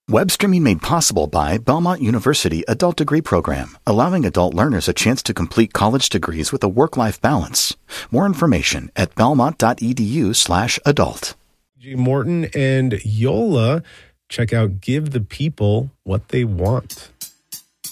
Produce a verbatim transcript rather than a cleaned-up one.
Web streaming made possible by Belmont University Adult Degree Program, allowing adult learners a chance to complete college degrees with a work-life balance. More information at belmont.edu slash adult. G. Morton and Yola. Check out Give the People What They Want.